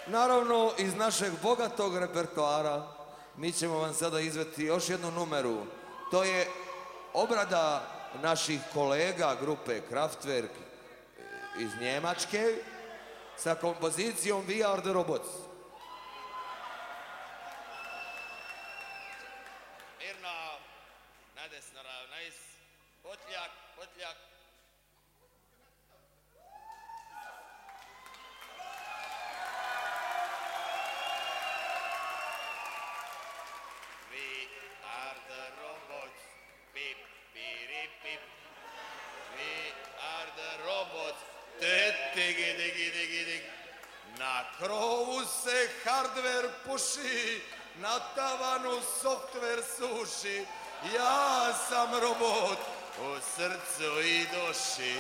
naravno iz našeg bogatog repertoara mi ćemo vam sada izvesti još jednu numeru. To je obrada naših kolega grupe Kraftwerk iz Njemačke sa kompozicijom We Are The Robots. Mirno, nadesno ravnajs, potljak, potljak. We are the robots, pip, pirip, pip. We are the robots, tigi, digi, digi, dig. Na krovu se hardware puši, na tavanu software suši. Ja sam robot u srcu i duši.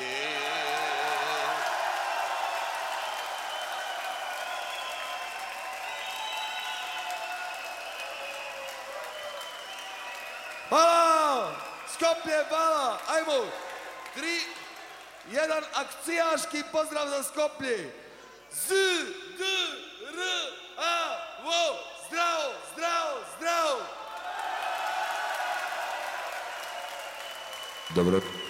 Hvala! Skoplje, hvala! Ajmo! 3, 1, akcijaški pozdrav za Skoplje! Z, D, R, A, vo! Zdravo, zdravo, zdravo! Dobro.